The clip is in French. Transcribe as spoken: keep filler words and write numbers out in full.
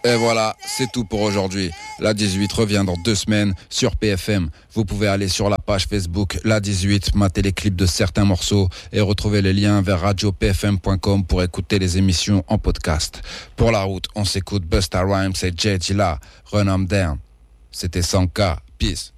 Et voilà, c'est tout pour aujourd'hui. La dix-huit revient dans deux semaines sur P F M. Vous pouvez aller sur la page Facebook La dix-huit, mater les clips de certains morceaux et retrouver les liens vers radio p f m point com pour écouter les émissions en podcast. Pour la route, on s'écoute Busta Rhymes et Jay Dilla, Run 'em Down. C'était cent K. Peace.